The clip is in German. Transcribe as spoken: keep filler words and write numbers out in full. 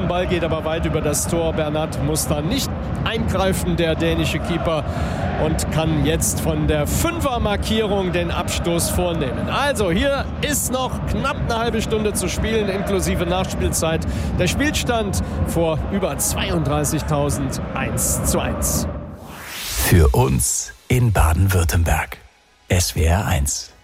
zum Ball, geht aber weit über das Tor. Bernat muss da nicht eingreifen, der dänische Keeper, und kann jetzt von der Fünfer-Markierung den Abstoß vornehmen. Also hier ist noch knapp eine halbe Stunde zu spielen, inklusive Nachspielzeit. Der Spielstand vor über zweiunddreißigtausend eins zu eins. Für uns in Baden-Württemberg. S W R eins.